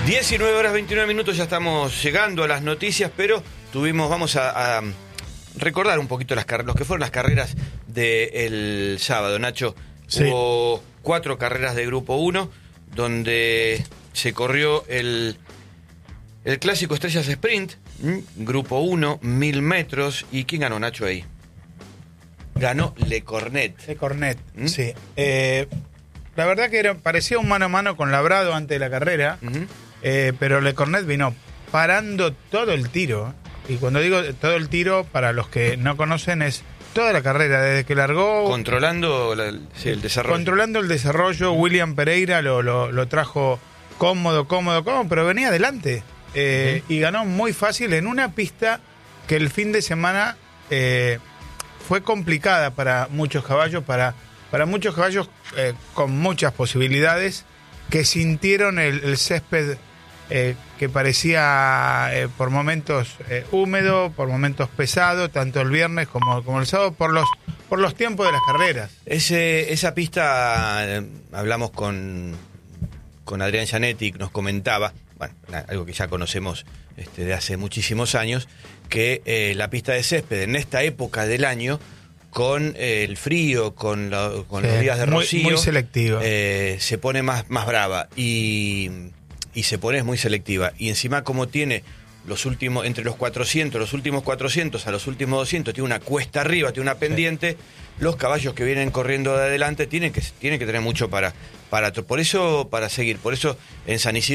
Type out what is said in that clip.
19:29, ya estamos llegando a las noticias, pero vamos a recordar un poquito los que fueron las carreras del sábado, Nacho. Sí. Hubo 4 carreras de Grupo 1, donde se corrió el clásico Estrellas Sprint, Grupo 1, 1000 metros. ¿Y quién ganó, Nacho, ahí? Ganó Le Cornet. Le Cornet, sí. La verdad que parecía un mano a mano con Labrado antes de la carrera, pero Le Cornet vino parando todo el tiro. Y cuando digo todo el tiro, para los que no conocen, es toda la carrera, desde que largó... Controlando el desarrollo. Controlando el desarrollo. William Pereira lo trajo cómodo, pero venía adelante. Y ganó muy fácil en una pista que el fin de semana fue complicada para muchos caballos, para muchos caballos con muchas posibilidades, que sintieron el césped que parecía por momentos húmedo, por momentos pesado, tanto el viernes como el sábado, por los tiempos de las carreras. Esa pista, hablamos con Adrián Gianetti, nos comentaba, bueno, algo que ya conocemos de hace muchísimos años, que la pista de césped en esta época del año, con el frío, con los días de rocío, muy selectiva, se pone más brava y se pone muy selectiva. Y encima, como tiene entre los 400, los últimos 400 a los últimos 200, tiene una cuesta arriba, tiene una pendiente, los caballos que vienen corriendo de adelante tienen que tener mucho para seguir. Por eso en San Isidro